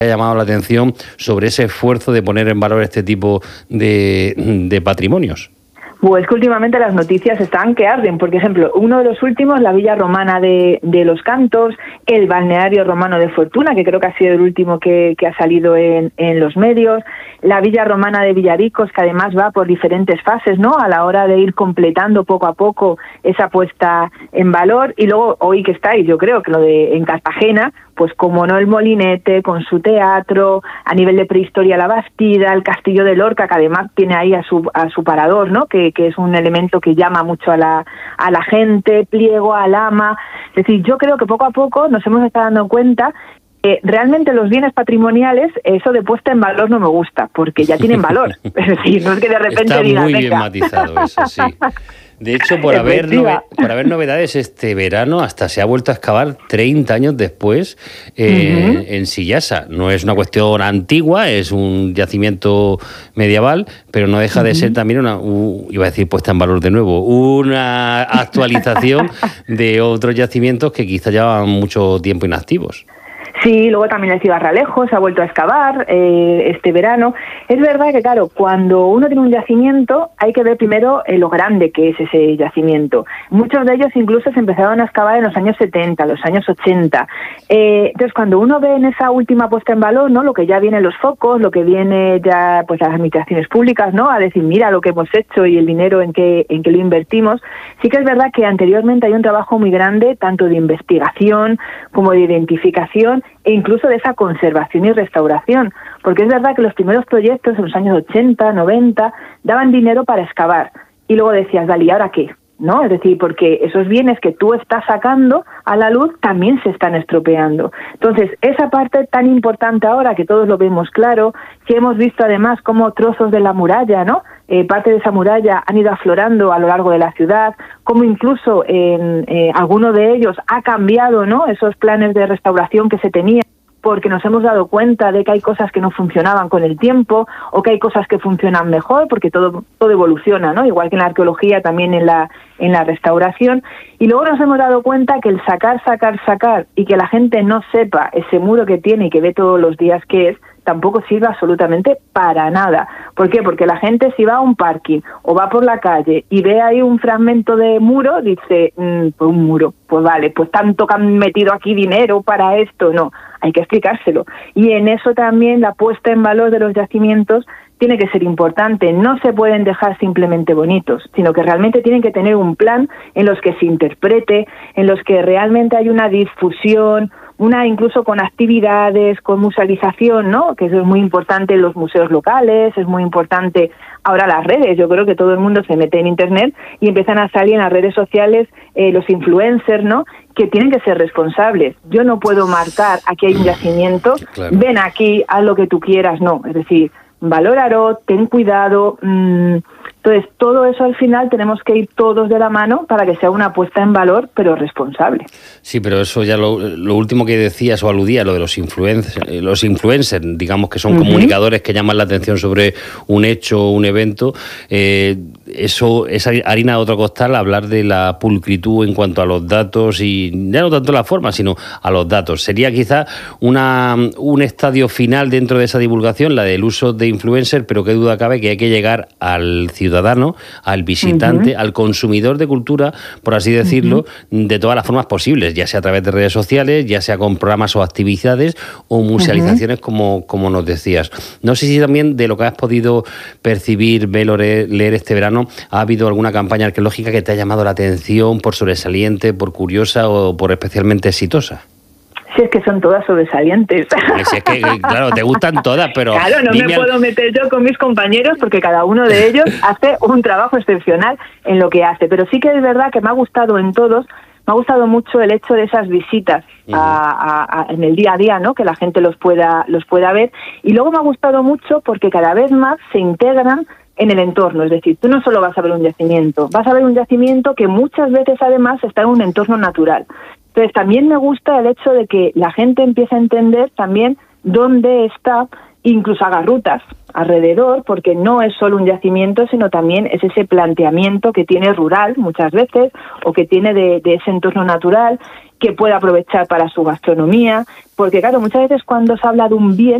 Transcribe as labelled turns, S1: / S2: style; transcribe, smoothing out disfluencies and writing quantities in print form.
S1: ha llamado la atención sobre ese esfuerzo de poner en valor este tipo de patrimonios?
S2: Pues que últimamente las noticias están que arden. Por ejemplo, uno de los últimos, la Villa Romana de Los Cantos, el balneario romano de Fortuna, que creo que ha sido el último que ha salido en los medios, la Villa Romana de Villaricos, que además va por diferentes fases, ¿no?, a la hora de ir completando poco a poco esa puesta en valor. Y luego, hoy que estáis, yo creo que lo de en Cartagena, pues como no, el Molinete con su teatro, a nivel de prehistoria la Bastida, el Castillo de Lorca, que además tiene ahí a su parador, ¿no?, que es un elemento que llama mucho a la gente, Pliego, Alhama. Es decir, yo creo que poco a poco nos hemos estado dando cuenta que realmente los bienes patrimoniales, eso de puesta en valor no me gusta, porque ya tienen valor. Es decir, no es que de repente
S1: está
S2: diga,
S1: muy bien matizado eso, sí. De hecho, por haber novedades este verano, hasta se ha vuelto a excavar 30 años después en Sillasa. No es una cuestión antigua, es un yacimiento medieval, pero no deja de ser también iba a decir puesta en valor de nuevo, una actualización de otros yacimientos que quizá llevaban mucho tiempo inactivos.
S2: Sí, luego también el Cibarralejo se ha vuelto a excavar este verano. Es verdad que, claro, cuando uno tiene un yacimiento hay que ver primero lo grande que es ese yacimiento. Muchos de ellos incluso se empezaron a excavar en los años 70, los años 80. Entonces, cuando uno ve en esa última puesta en valor, ¿no?, lo que ya viene los focos, lo que viene ya pues las administraciones públicas, ¿no?, a decir, mira lo que hemos hecho y el dinero en que lo invertimos, sí que es verdad que anteriormente hay un trabajo muy grande, tanto de investigación como de identificación, e incluso de esa conservación y restauración, porque es verdad que los primeros proyectos en los años 80, 90 daban dinero para excavar y luego decías, vale, ¿y ahora qué?, ¿no? Es decir, porque esos bienes que tú estás sacando a la luz también se están estropeando. Entonces, esa parte tan importante ahora que todos lo vemos claro, que hemos visto además cómo trozos de la muralla, ¿no?, parte de esa muralla han ido aflorando a lo largo de la ciudad, como incluso en alguno de ellos ha cambiado, ¿no?, esos planes de restauración que se tenían, porque nos hemos dado cuenta de que hay cosas que no funcionaban con el tiempo o que hay cosas que funcionan mejor, porque todo evoluciona, ¿no?, igual que en la arqueología, también en la restauración. Y luego nos hemos dado cuenta que el sacar y que la gente no sepa ese muro que tiene y que ve todos los días que es, tampoco sirve absolutamente para nada. ¿Por qué? Porque la gente, si va a un parking o va por la calle y ve ahí un fragmento de muro, dice, pues un muro, pues vale, pues tanto que han metido aquí dinero para esto. No, hay que explicárselo. Y en eso también la puesta en valor de los yacimientos tiene que ser importante. No se pueden dejar simplemente bonitos, sino que realmente tienen que tener un plan en los que se interprete, en los que realmente hay una difusión, incluso con actividades, con musealización, ¿no?, que eso es muy importante en los museos locales, es muy importante ahora las redes. Yo creo que todo el mundo se mete en internet y empiezan a salir en las redes sociales los influencers, ¿no?, que tienen que ser responsables. Yo no puedo marcar, aquí hay un yacimiento, claro, ven aquí, haz lo que tú quieras, no. Es decir, valóralo, ten cuidado. Entonces, todo eso al final tenemos que ir todos de la mano para que sea una puesta en valor, pero responsable.
S1: Sí, pero eso ya lo último que decías o aludías, lo de los influencers, digamos que son comunicadores que llaman la atención sobre un hecho o un evento, eso es harina de otro costal, hablar de la pulcritud en cuanto a los datos y ya no tanto la forma, sino a los datos. Sería quizá un estadio final dentro de esa divulgación, la del uso de influencers, pero qué duda cabe que hay que llegar al ciudadano, al visitante, al consumidor de cultura, por así decirlo, de todas las formas posibles, ya sea a través de redes sociales, ya sea con programas o actividades o musealizaciones como nos decías. No sé si también de lo que has podido percibir, ver o leer este verano, ¿ha habido alguna campaña arqueológica que te ha llamado la atención por sobresaliente, por curiosa o por especialmente exitosa?
S2: Si es que son todas sobresalientes.
S1: Si es que, claro, te gustan todas, pero...
S2: Claro, no me puedo meter yo con mis compañeros porque cada uno de ellos hace un trabajo excepcional en lo que hace. Pero sí que es verdad que me ha gustado en todos, me ha gustado mucho el hecho de esas visitas en el día a día, ¿no?, que la gente los pueda ver. Y luego me ha gustado mucho porque cada vez más se integran en el entorno. Es decir, tú no solo vas a ver un yacimiento, vas a ver un yacimiento que muchas veces además está en un entorno natural. Entonces también me gusta el hecho de que la gente empiece a entender también dónde está incluso haga rutas alrededor, porque no es solo un yacimiento, sino también es ese planteamiento que tiene rural muchas veces, o que tiene de ese entorno natural, que puede aprovechar para su gastronomía, porque claro, muchas veces cuando se habla de un bien,